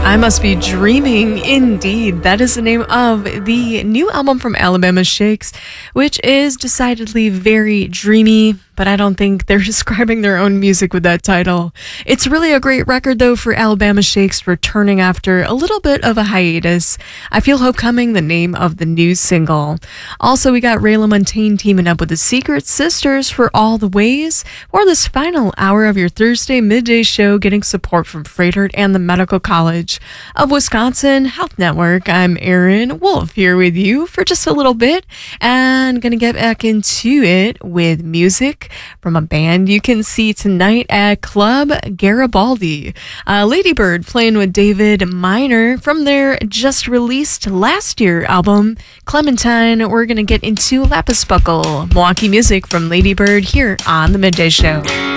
I Must Be Dreaming, indeed. That is the name of the new album from Alabama Shakes, which is decidedly very dreamy, but I don't think they're describing their own music with that title. It's really a great record, though, for Alabama Shakes returning after a little bit of a hiatus. I Feel Hope Coming, the name of the new single. Also, we got Ray LaMontagne teaming up with the Secret Sisters for All the Ways for this final hour of your Thursday midday show, getting support from Froedtert and the Medical College of Wisconsin Health Network. I'm Erin Wolf here with you for just a little bit and gonna get back into it with music from a band you can see tonight at Club Garibaldi. Ladybird playing with David Minor from their just released last year album Clementine. We're gonna get into Lapis Buckle, Milwaukee music from Ladybird here on the Midday Show.